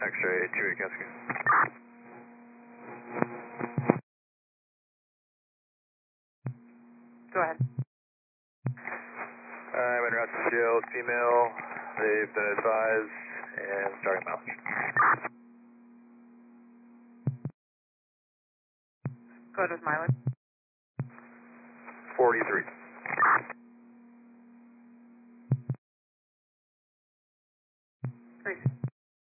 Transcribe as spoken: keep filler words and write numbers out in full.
X-ray two eight Kevsky. Go ahead. I'm en route to Seattle, female. They've been advised and starting mileage. Go ahead with mileage. forty-three.